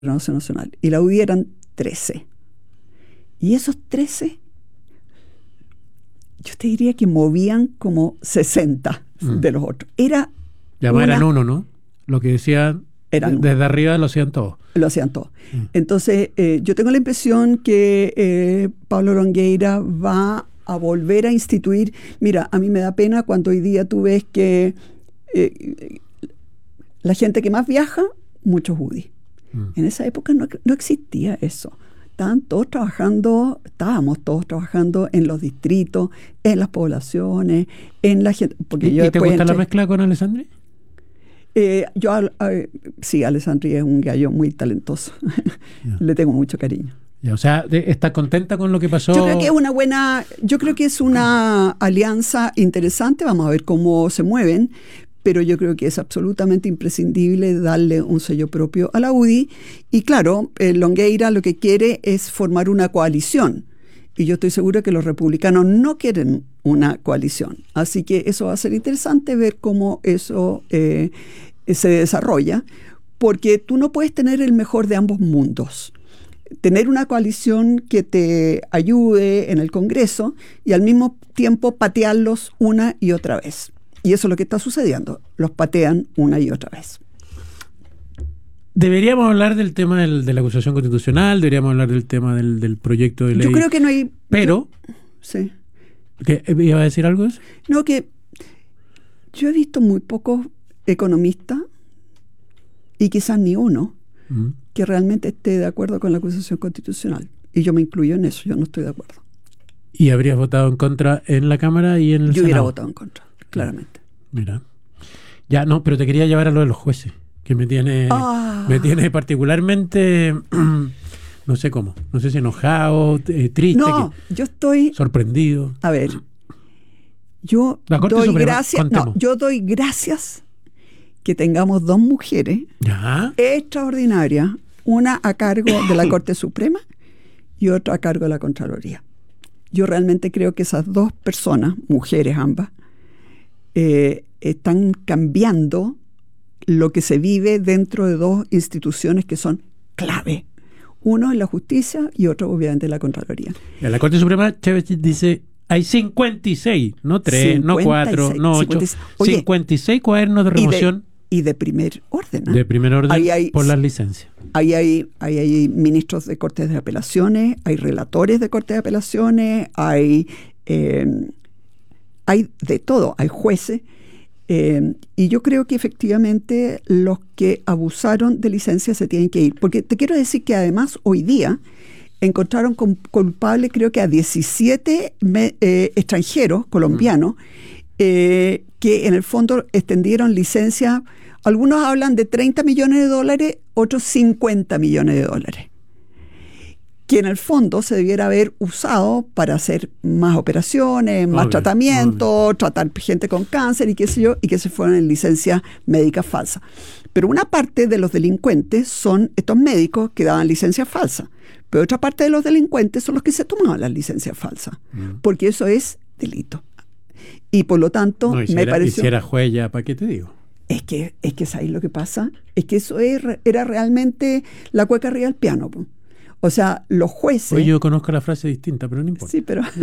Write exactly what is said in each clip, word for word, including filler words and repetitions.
Nacional. Y la U D I eran trece. Y esos trece, yo te diría que movían como sesenta mm. de los otros. Era ya una, eran uno, ¿no? Lo que decían eran, desde arriba lo hacían todos. Lo hacían todos. Mm. Entonces, eh, yo tengo la impresión que eh, Pablo Longueira va a volver a instituir. Mira, a mí me da pena cuando hoy día tú ves que eh, la gente que más viaja, muchos U D I. Mm. En esa época no, no existía eso. Estaban todos trabajando, estábamos todos trabajando en los distritos, en las poblaciones, en la gente. Porque ¿Y, yo ¿y te gusta entré, la mezcla con Alessandri? Eh, yo, eh, sí, Alessandri es un gallo muy talentoso. Yeah. Le tengo mucho cariño. Yeah, o sea, ¿estás contenta con lo que pasó? Yo creo que es una buena, yo creo que es una alianza interesante. Vamos a ver cómo se mueven. Pero yo creo que es absolutamente imprescindible darle un sello propio a la U D I. Y claro, eh, Longueira lo que quiere es formar una coalición. Y yo estoy segura que los republicanos no quieren una coalición. Así que eso va a ser interesante ver cómo eso eh, se desarrolla, porque tú no puedes tener el mejor de ambos mundos. Tener una coalición que te ayude en el Congreso y al mismo tiempo patearlos una y otra vez. Y eso es lo que está sucediendo. Los patean una y otra vez. Deberíamos hablar del tema del, de la acusación constitucional, deberíamos hablar del tema del, del proyecto de ley. Yo creo que no hay... Pero... Yo, sí. ¿Qué, ¿Iba a decir algo de eso? No, que yo he visto muy pocos economistas, y quizás ni uno, mm. que realmente esté de acuerdo con la acusación constitucional. Y yo me incluyo en eso, yo no estoy de acuerdo. ¿Y habrías votado en contra en la Cámara y en el Yo Senado? hubiera votado en contra. Claramente. Mira. Ya, no, pero te quería llevar a lo de los jueces, que me tiene, ah. me tiene particularmente, no sé cómo, no sé si enojado, eh, triste. No, yo estoy... Sorprendido. A ver, yo doy Suprema, gracias, no, yo doy gracias que tengamos dos mujeres ¿Ya? extraordinarias, una a cargo de la Corte Suprema y otra a cargo de la Contraloría. Yo realmente creo que esas dos personas, mujeres ambas, Eh, están cambiando lo que se vive dentro de dos instituciones que son clave. Uno es la justicia y otro obviamente la Contraloría. En la Corte Suprema, Chávez dice, hay cincuenta y seis, no tres, no cuatro, no ocho, Oye, cincuenta y seis cuadernos de remoción. Y de, y de primer orden. ¿eh? De primer orden ahí hay, por las licencias. Ahí hay, ahí hay ministros de Cortes de Apelaciones, hay relatores de Cortes de Apelaciones, hay... Eh, Hay de todo, hay jueces, eh, y yo creo que efectivamente los que abusaron de licencia se tienen que ir. Porque te quiero decir que además hoy día encontraron culpables creo que a diecisiete me, eh, extranjeros colombianos eh, que en el fondo extendieron licencia. Algunos hablan de treinta millones de dólares, otros cincuenta millones de dólares. Que en el fondo se debiera haber usado para hacer más operaciones, más obvio, tratamientos, obvio. tratar gente con cáncer y qué sé yo, y que se fueron en licencias médicas falsas. Pero una parte de los delincuentes son estos médicos que daban licencias falsas, pero otra parte de los delincuentes son los que se tomaban las licencias falsas, mm. porque eso es delito. Y por lo tanto, no, y si me era, pareció... Y si era juez ya, ¿para qué te digo? Es que, es que ¿sabes lo que pasa? Es que eso es, era realmente la cueca arriba del piano, pues. O sea, los jueces... Hoy yo conozco la frase distinta, pero no importa. Sí, pero...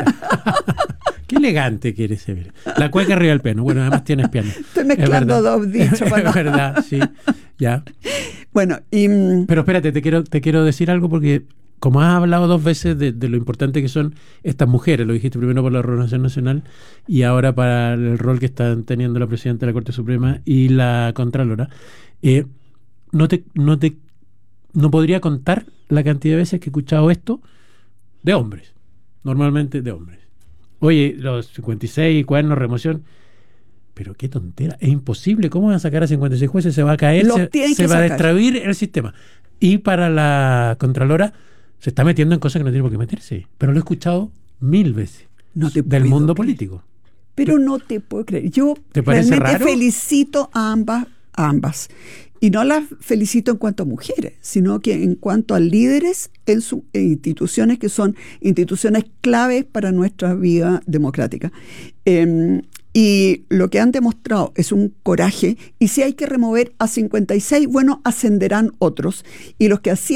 Qué elegante que eres, Severa. La cueca arriba del piano. Bueno, además tienes piano. Estoy mezclando dos dichos. Es bueno. verdad, sí. Ya. Bueno, y... Pero espérate, te quiero, te quiero decir algo porque como has hablado dos veces de, de lo importante que son estas mujeres, lo dijiste primero por la Organización Nacional y ahora para el rol que están teniendo la Presidenta de la Corte Suprema y la Contralora, eh, no te... No te No podría contar la cantidad de veces que he escuchado esto de hombres, normalmente de hombres. Oye, los cincuenta y seis cuadernos de remoción, pero qué tontera, es imposible. ¿Cómo van a sacar a cincuenta y seis jueces? Se va a caer, los se, se va sacar. a destruir el sistema. Y para la Contralora se está metiendo en cosas que no tiene por qué meterse. Pero lo he escuchado mil veces no te del mundo creer. político. Pero no te puedo creer. Yo ¿Te parece realmente raro? felicito a ambas, a ambas. Y no las felicito en cuanto a mujeres, sino que en cuanto a líderes en sus instituciones que son instituciones claves para nuestra vida democrática. Eh, Y lo que han demostrado es un coraje, y si hay que remover a cincuenta y seis, bueno, ascenderán otros. Y los que hacían